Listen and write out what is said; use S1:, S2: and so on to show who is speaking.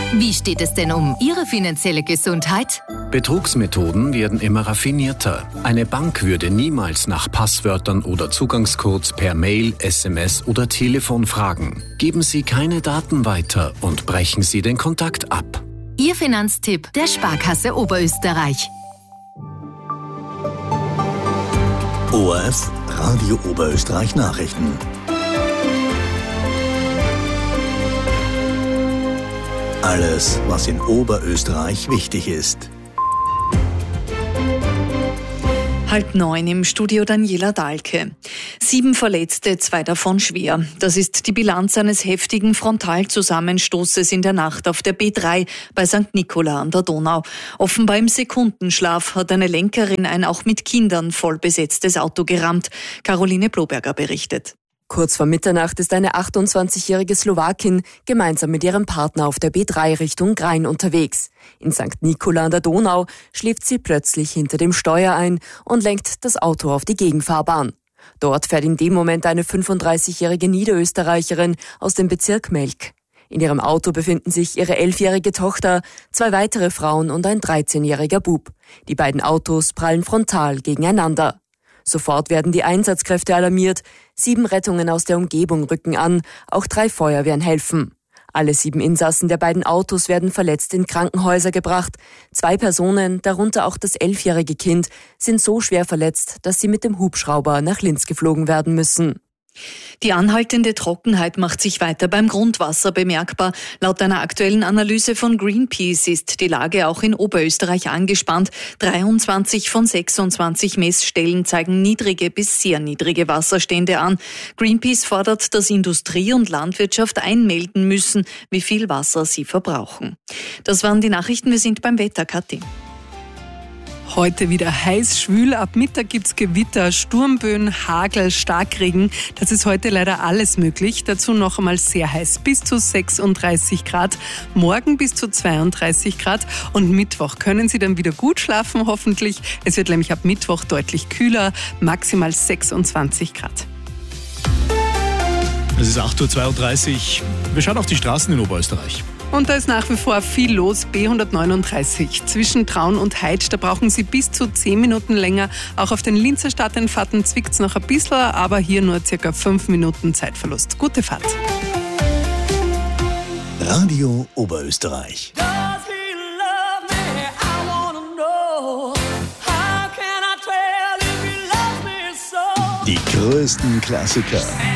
S1: Wie steht es denn um Ihre finanzielle Gesundheit?
S2: Betrugsmethoden werden immer raffinierter. Eine Bank würde niemals nach Passwörtern oder Zugangscodes per Mail, SMS oder Telefon fragen. Geben Sie keine Daten weiter und brechen Sie den Kontakt ab.
S1: Ihr Finanztipp der Sparkasse Oberösterreich.
S3: ORF Radio Oberösterreich Nachrichten. Alles, was in Oberösterreich wichtig ist.
S4: 8:30 im Studio Daniela Dahlke. 7 Verletzte, 2 davon schwer. Das ist die Bilanz eines heftigen Frontalzusammenstoßes in der Nacht auf der B3 bei St. Nikola an der Donau. Offenbar im Sekundenschlaf hat eine Lenkerin ein auch mit Kindern voll besetztes Auto gerammt. Caroline Bloberger berichtet.
S5: Kurz vor Mitternacht ist eine 28-jährige Slowakin gemeinsam mit ihrem Partner auf der B3 Richtung Krain unterwegs. In St. Nikola an der Donau schläft sie plötzlich hinter dem Steuer ein und lenkt das Auto auf die Gegenfahrbahn. Dort fährt in dem Moment eine 35-jährige Niederösterreicherin aus dem Bezirk Melk. In ihrem Auto befinden sich ihre 11-jährige Tochter, 2 weitere Frauen und ein 13-jähriger Bub. Die beiden Autos prallen frontal gegeneinander. Sofort werden die Einsatzkräfte alarmiert. 7 Rettungen aus der Umgebung rücken an. Auch 3 Feuerwehren helfen. Alle 7 Insassen der beiden Autos werden verletzt in Krankenhäuser gebracht. 2 Personen, darunter auch das 11-jährige Kind, sind so schwer verletzt, dass sie mit dem Hubschrauber nach Linz geflogen werden müssen.
S4: Die anhaltende Trockenheit macht sich weiter beim Grundwasser bemerkbar. Laut einer aktuellen Analyse von Greenpeace ist die Lage auch in Oberösterreich angespannt. 23 von 26 Messstellen zeigen niedrige bis sehr niedrige Wasserstände an. Greenpeace fordert, dass Industrie und Landwirtschaft einmelden müssen, wie viel Wasser sie verbrauchen. Das waren die Nachrichten. Wir sind beim Wetter, Kathi.
S6: Heute wieder heiß, schwül. Ab Mittag gibt's Gewitter, Sturmböen, Hagel, Starkregen. Das ist heute leider alles möglich. Dazu noch einmal sehr heiß, bis zu 36 Grad. Morgen bis zu 32 Grad. Und Mittwoch können Sie dann wieder gut schlafen, hoffentlich. Es wird nämlich ab Mittwoch deutlich kühler, maximal 26 Grad.
S7: Es ist 8:32 Uhr. Wir schauen auf die Straßen in Oberösterreich.
S6: Und da ist nach wie vor viel los. B139 zwischen Traun und Heid. Da brauchen Sie bis zu 10 Minuten länger. Auch auf den Linzer Stadteinfahrten zwickt's noch ein bisschen, aber hier nur circa 5 Minuten Zeitverlust. Gute Fahrt.
S3: Radio Oberösterreich. Die größten Klassiker.